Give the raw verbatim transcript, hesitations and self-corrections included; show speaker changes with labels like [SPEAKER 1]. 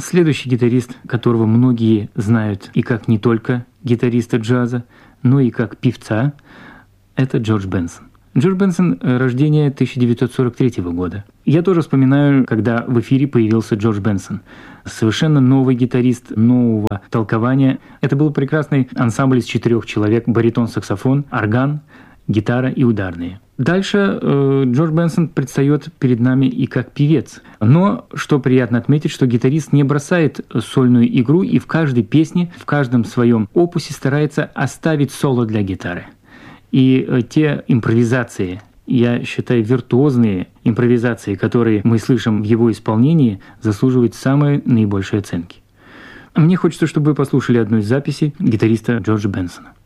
[SPEAKER 1] Следующий гитарист, которого многие знают и как не только гитариста джаза, но и как певца, это Джордж Бенсон. Джордж Бенсон – рождение тысяча девятьсот сорок третьего года. Я тоже вспоминаю, когда в эфире появился Джордж Бенсон. Совершенно новый гитарист, нового толкования. Это был прекрасный ансамбль из четырех человек: баритон, саксофон, орган, гитара и ударные. Дальше э, Джордж Бенсон предстает перед нами и как певец. Но, что приятно отметить, что гитарист не бросает сольную игру и в каждой песне, в каждом своем опусе старается оставить соло для гитары. И э, те импровизации, я считаю, виртуозные импровизации, которые мы слышим в его исполнении, заслуживают самой наибольшей оценки. Мне хочется, чтобы вы послушали одну из записей гитариста Джорджа Бенсона.